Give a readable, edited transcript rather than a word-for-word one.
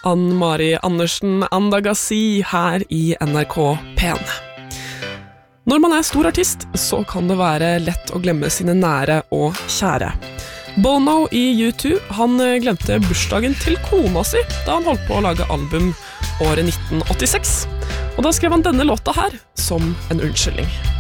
Ann-Mari Andersen Andagasi her i NRK P1. Når man stor artist, så kan det være lett å glemme sine nære og kjære. Bono i U2, han glemte bursdagen til kona si da han holdt på å lage album året 1986. Og da skrev han denne låta her som en unnskyldning.